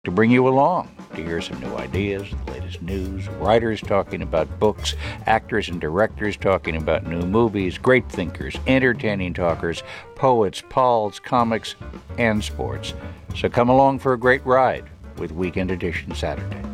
to bring you along to hear some new ideas, the latest news, writers talking about books, actors and directors talking about new movies, great thinkers, entertaining talkers, poets, pals, comics, and sports. So come along for a great ride with Weekend Edition Saturday.